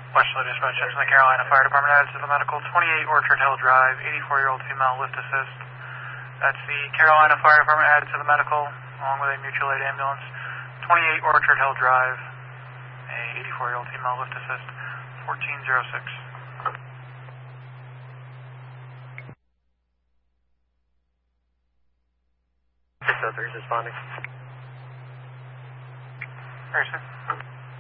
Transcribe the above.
Westerly Dispatch from the Carolina Fire Department added to the medical. 28 Orchard Hill Drive, 84-year-old female lift assist. That's the Carolina Fire Department added to the medical, along with a mutual aid ambulance. 28 Orchard Hill Drive, a 84-year-old female lift assist, 1406. 603 is responding. Very soon.